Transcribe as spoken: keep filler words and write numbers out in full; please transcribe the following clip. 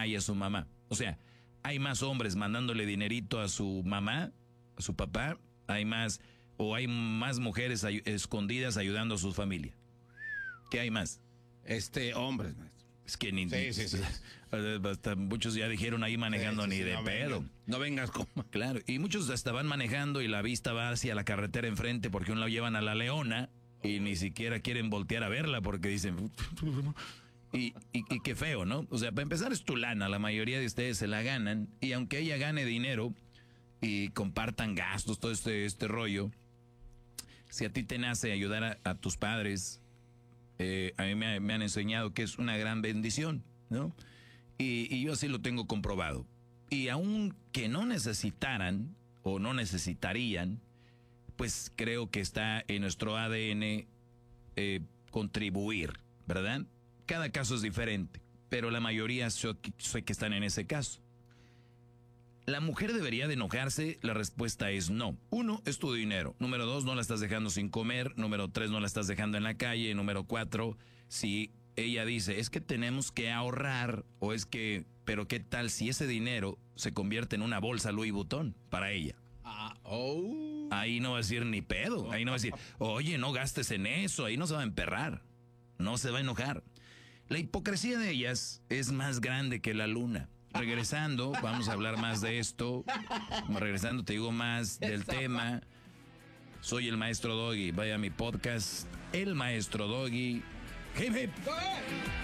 papá y a su mamá. O sea, hay más hombres mandándole dinerito a su mamá, a su papá, hay más, o hay más mujeres ay- escondidas ayudando a su familia. ¿Qué hay más? Este, hombres, maestro. Es que ni... Sí, sí, sí. Hasta muchos ya dijeron ahí manejando Sí, sí, ni sí, de no pedo. vengas, no vengas como... Claro, y muchos hasta van manejando y la vista va hacia la carretera enfrente porque uno la llevan a la Leona y ni siquiera quieren voltear a verla porque dicen... Y, y, y qué feo, ¿no? O sea, para empezar es tu lana, la mayoría de ustedes se la ganan y aunque ella gane dinero y compartan gastos, todo este, este rollo, si a ti te nace ayudar a, a tus padres, eh, a mí me, me han enseñado que es una gran bendición, ¿no? Y, y yo así lo tengo comprobado. Y aun que no necesitaran o no necesitarían, pues creo que está en nuestro A D N eh, contribuir, ¿verdad? Cada caso es diferente, pero la mayoría sé que están en ese caso. ¿La mujer debería de enojarse? La respuesta es no. Uno, es tu dinero. Número dos, no la estás dejando sin comer. Número tres, no la estás dejando en la calle. Número cuatro, si ella dice, es que tenemos que ahorrar, o es que, pero ¿qué tal si ese dinero se convierte en una bolsa Louis Vuitton para ella? Ah, oh. Ahí no va a decir ni pedo. Ahí no va a decir, oye, no gastes en eso. Ahí no se va a emperrar. No se va a enojar. La hipocresía de ellas es más grande que la luna. Regresando, vamos a hablar más de esto. Regresando, te digo más del tema. Soy el Maestro Doggy. Vaya a mi podcast, El Maestro Doggy. Hip hip.